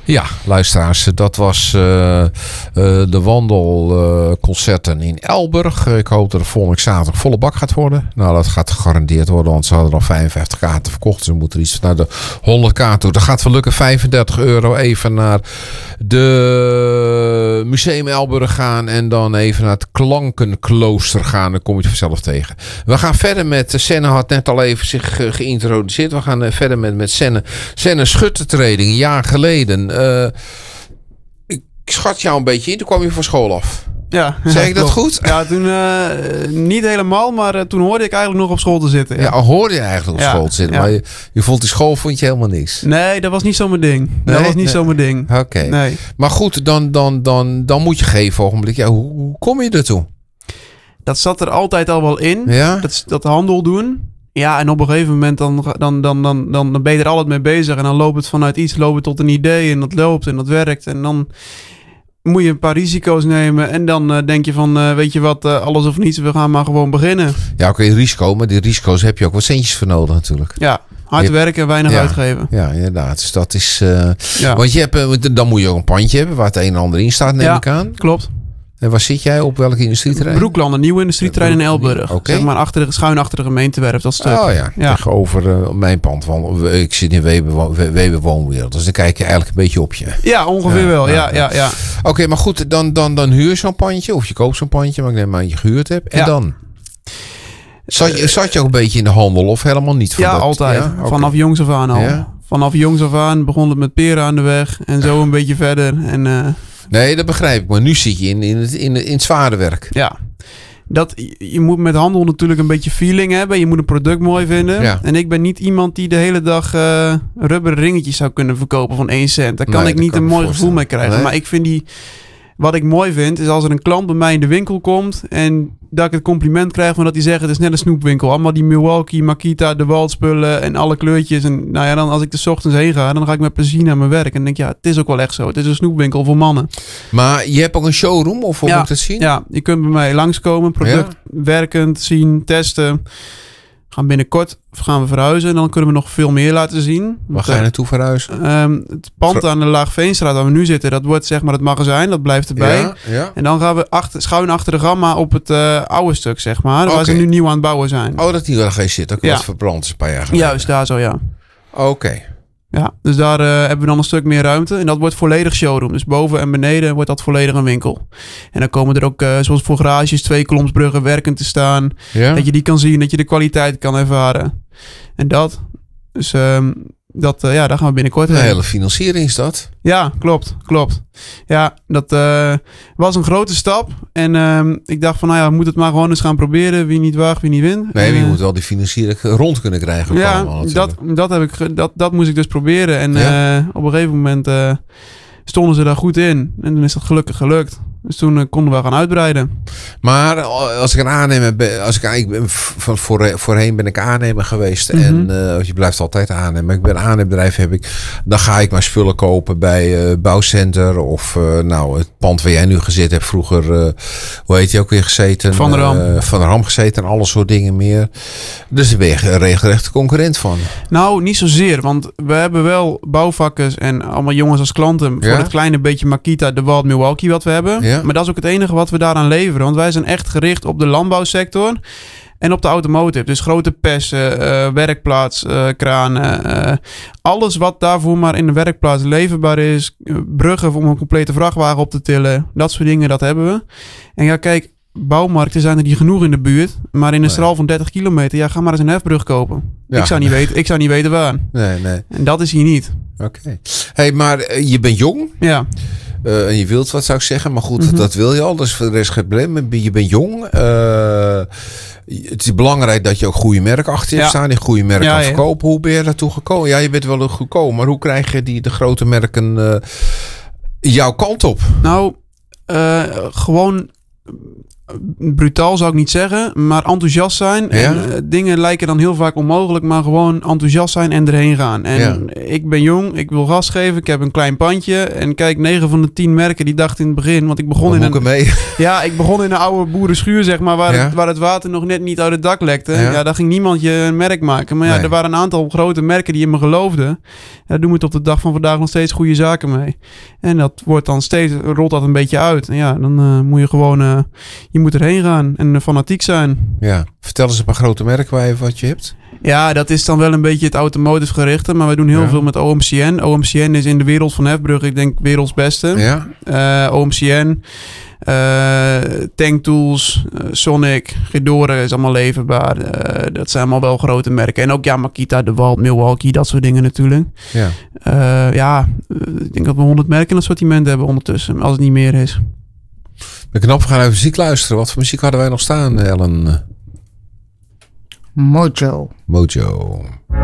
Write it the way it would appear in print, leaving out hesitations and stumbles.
Ja, luisteraars, dat was de wandelconcerten in Elburg. Ik hoop dat het volgende zaterdag volle bak gaat worden. Nou, dat gaat gegarandeerd worden, want ze hadden al 55 kaarten verkocht. Ze moeten iets naar de 100 kaarten toe. Dat gaat wel lukken, €35 even naar de Museum Elburg gaan en dan even naar het Klankenklooster gaan. Dan kom je het vanzelf tegen. We gaan verder met, Senne had net al even zich geïntroduceerd. We gaan verder met Senne. Senne schuttertreding, een jaar geleden. Ik schat jou een beetje in. Toen kwam je van school af. Ja, zeg ik dat goed? Ja, toen niet helemaal, maar toen hoorde ik eigenlijk nog op school te zitten. Ja, hoorde je eigenlijk op school te zitten. Ja. Maar je vond die school vond je helemaal niks. Nee, dat was niet zo mijn ding. Dat was niet zo mijn ding. Oké. Nee. Maar goed, dan moet je geven ogenblik. Ja, hoe kom je ertoe? Dat zat er altijd al wel in. Ja? Dat handel doen. Ja, en op een gegeven moment dan ben je er altijd mee bezig. En dan loopt het vanuit iets tot een idee. En dat loopt en dat werkt. En dan moet je een paar risico's nemen. En dan denk je van, weet je wat, alles of niets. We gaan maar gewoon beginnen. Ja, oké, risico. Maar die risico's heb je ook wat centjes voor nodig natuurlijk. Ja, hard werken en weinig uitgeven. Ja, inderdaad. Dus dat is... Want je hebt, dan moet je ook een pandje hebben waar het een en ander in staat, neem ik aan. Klopt. En waar zit jij? Op welke industrieterrein? Broekland, een nieuwe industrieterrein in Elburg. Okay. Zeg maar schuin achter de gemeentewerf, dat stuk. Oh ja, tegenover mijn pand. Want ik zit in Weber Woonwereld. Dus dan kijk je eigenlijk een beetje op je. Ja, ongeveer wel. Ja. Oké, maar goed, dan huur je zo'n pandje. Of je koopt zo'n pandje, maar ik neem aan dat je gehuurd hebt. En dan? Zat je ook een beetje in de handel of helemaal niet? Ja, altijd. Ja? Okay. Vanaf jongs af aan al. Ja? Vanaf jongs af aan begon het met peren aan de weg. En zo een beetje verder. En... Nee, dat begrijp ik. Maar nu zit je in het zware werk. Ja. Je moet met handel natuurlijk een beetje feeling hebben. Je moet een product mooi vinden. Ja. En ik ben niet iemand die de hele dag rubberen ringetjes zou kunnen verkopen van 1 cent. Daar kan ik niet een mooi gevoel mee krijgen. Nee. Maar ik vind wat ik mooi vind, is als er een klant bij mij in de winkel komt en dat ik het compliment krijg van dat hij zegt, het is net een snoepwinkel. Allemaal die Milwaukee, Makita, de Waldspullen en alle kleurtjes. En nou ja, dan als ik er 's ochtends heen ga, dan ga ik met plezier naar mijn werk. En denk het is ook wel echt zo. Het is een snoepwinkel voor mannen. Maar je hebt ook een showroom, of hoe moet ik dat zien? Ja, je kunt bij mij langskomen, product werkend zien, testen. Binnenkort gaan we verhuizen en dan kunnen we nog veel meer laten zien. Waar ga je naartoe verhuizen? Het pand aan de Laagveenstraat waar we nu zitten, dat wordt zeg maar het magazijn, dat blijft erbij. Ja. En dan gaan we schuin achter de Gamma op het oude stuk, zeg maar, waar ze nu nieuw aan het bouwen zijn. Oh, dat die wel geen zit, ook wat verbrand is een paar jaar geleden. Juist, daar zo, ja. Oké. Ja, dus daar hebben we dan een stuk meer ruimte. En dat wordt volledig showroom. Dus boven en beneden wordt dat volledig een winkel. En dan komen er ook, zoals voor garages, 2 kolomsbruggen werkend te staan. Ja? Dat je die kan zien, dat je de kwaliteit kan ervaren. En dat. Dus daar gaan we binnenkort heen. De hele financiering is dat? Ja, klopt. Ja, dat was een grote stap. En ik dacht van, we moeten het maar gewoon eens gaan proberen. Wie niet waagt, wie niet wint. Nee, je moet wel die financiering rond kunnen krijgen. Ja, dat moest ik dus proberen. En op een gegeven moment stonden ze daar goed in. En dan is dat gelukkig gelukt. Dus toen konden we gaan uitbreiden. Maar als ik een aannemer ben, voorheen ben ik aannemer geweest. En je blijft altijd aannemer. Maar ik ben een aannemerbedrijf, dan ga ik maar spullen kopen bij Bouwcenter. Of het pand waar jij nu gezeten hebt vroeger. Hoe heet je ook weer gezeten? Van der Ham. Van der Ham gezeten en alle soort dingen meer. Dus daar ben je een regelrechte concurrent van. Nou, niet zozeer. Want we hebben wel bouwvakkers en allemaal jongens als klanten. Voor het kleine beetje Makita, de Wald, Milwaukee wat we hebben. Ja. Maar dat is ook het enige wat we daaraan leveren. Want wij zijn echt gericht op de landbouwsector en op de automotive. Dus grote persen, werkplaats, kranen. Alles wat daarvoor maar in de werkplaats leverbaar is. Bruggen om een complete vrachtwagen op te tillen. Dat soort dingen, dat hebben we. En ja, kijk, bouwmarkten zijn er niet genoeg in de buurt. Maar in een straal van 30 kilometer, ga maar eens een hefbrug kopen. Ja. Ik zou niet weten waar. Nee. En dat is hier niet. Oké. Hey, maar je bent jong. Ja. En je wilt wat, zou ik zeggen. Maar goed, dat wil je al. Dus voor de rest geen probleem. Je bent jong. Het is belangrijk dat je ook goede merken achter je staan. Die goede merken kan verkopen. Hoe ben je daartoe gekomen? Ja, je bent wel gekomen. Maar hoe krijg je de grote merken jouw kant op? Nou, gewoon brutaal zou ik niet zeggen, maar enthousiast zijn. En dingen lijken dan heel vaak onmogelijk, maar gewoon enthousiast zijn en erheen gaan. En ik ben jong, ik wil gas geven, ik heb een klein pandje. En kijk, 9 van de 10 merken die dachten in het begin, want ik begon ik begon in een oude boerenschuur, zeg maar, waar het water nog net niet uit het dak lekte. Ja, daar ging niemand je een merk maken. Maar er waren een aantal grote merken die in me geloofden. Daar doen we het op de dag van vandaag nog steeds goede zaken mee. En dat wordt dan steeds, rolt dat een beetje uit. En dan moet je gewoon, je moet erheen gaan en fanatiek zijn. Ja, vertel eens een paar grote merken wat je hebt. Ja, dat is dan wel een beetje het automotive gerichte, maar we doen heel veel met OMCN. OMCN is in de wereld van hefbruggen, ik denk, werelds beste. Ja. OMCN, Tanktools, Sonic, Ghidorah is allemaal leverbaar. Dat zijn allemaal wel grote merken. En ook Makita, DeWalt, Milwaukee, dat soort dingen natuurlijk. Ja. Ik denk dat we 100 merken in het assortiment hebben ondertussen, als het niet meer is. We knap, we gaan even muziek luisteren. Wat voor muziek hadden wij nog staan, Ellen? Mojo.